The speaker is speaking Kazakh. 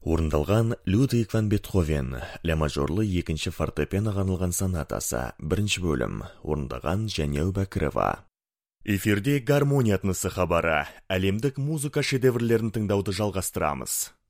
Орындалған Людвиг ван Бетховен, ля мажорлы 2-ші фортепианоға арналған сонатасы, 1-ші бөлім, орындаған Жәнел Бәкірова. Эфирде гармония атнысы хабары, әлемдік музыка шедеврлерін тыңдауды жалғастырамыз.